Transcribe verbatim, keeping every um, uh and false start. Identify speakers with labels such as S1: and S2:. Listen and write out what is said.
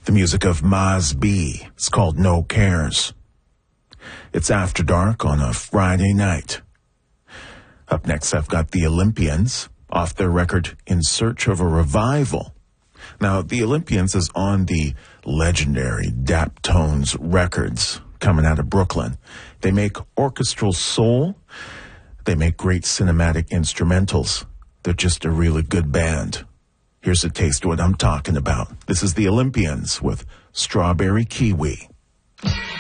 S1: The music of Maz B. It's called No Cares. It's After Dark on a Friday night. Up next, I've got the Olympians off their record In Search of a Revival. Now, the Olympians is on the legendary Daptones Records coming out of Brooklyn. They make orchestral soul. They make great cinematic instrumentals. They're just a really good band. Here's a taste of what I'm talking about. This is the Olympians with Strawberry Kiwi.